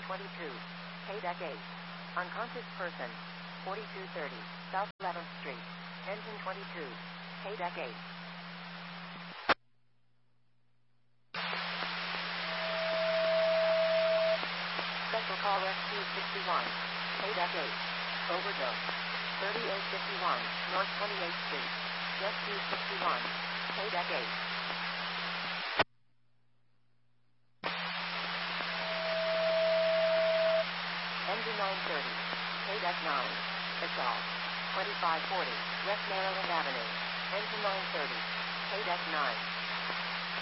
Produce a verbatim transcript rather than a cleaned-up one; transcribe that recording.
twenty-two, K-Deck eight. Unconscious person, forty-two thirty, South eleventh Street. Engine twenty-two, K-Deck eight. Special call Rescue sixty-one, K-Deck eight. Overdose. thirty-eight fifty-one, North twenty-eighth Street. Rescue sixty-one, K-Deck eight. Engine nine thirty, K-Deck nine. Assault. twenty-five forty, West Maryland Avenue. Engine nine thirty, K-Deck nine.